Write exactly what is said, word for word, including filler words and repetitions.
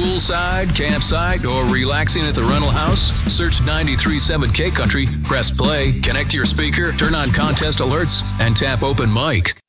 Poolside, campsite, or relaxing at the rental house? Search ninety-three point seven K Country, press play, connect your speaker, turn on contest alerts, and tap open mic.